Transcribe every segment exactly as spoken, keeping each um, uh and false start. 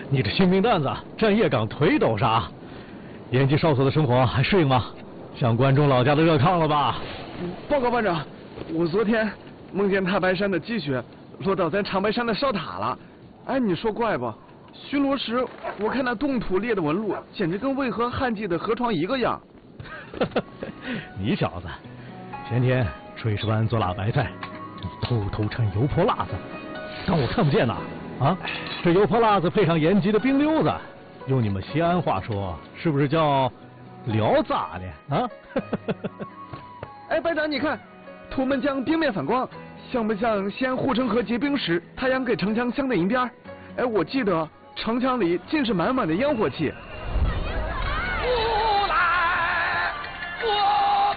你这新兵蛋子，站夜岗腿抖啥？延吉哨所的生活还适应吗？像关中老家的热炕了吧？ 报告班长，我昨天梦见太白山的积雪落到咱长白山的哨塔了。哎，你说怪不？巡逻时我看那冻土裂的纹路，简直跟渭河旱季的河床一个样。 你小子，前天炊事班做辣白菜，你偷偷掺油泼辣子，当我看不见呐？啊，这油泼辣子配上延吉的冰溜子，用你们西安话说，是不是叫聊咋的啊？ 哎，班长，你看，图们江冰面反光，像不像西安护城河结冰时太阳给城墙镶的银边？哎，我记得城墙里尽是满满的烟火气。 不来，不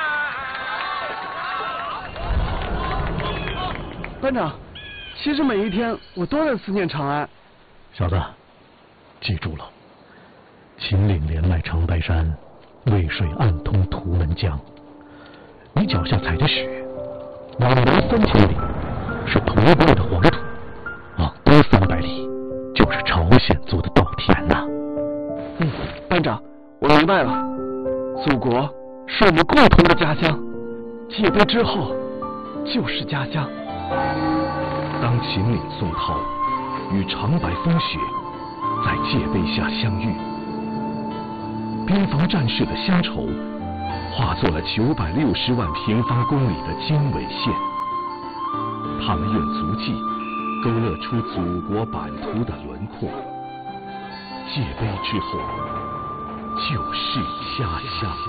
干！ 班长，其实每一天我都在思念长安。 小子，记住了，秦岭连麦长白山，渭水暗通图们江。你脚下踩着雪，往南三千里是吐蕃的黄土，往东三百里就是朝鲜族的稻田呐。 嗯，班长，我明白了。祖国是我们共同的家乡，戒备之后就是家乡。 当秦岭宋涛与长白风雪在戒备下相遇，边防战士的乡愁化作了九百六十万平方公里的经纬线，他们用足迹勾勒出祖国版图的轮廓。戒备之后，就是家乡。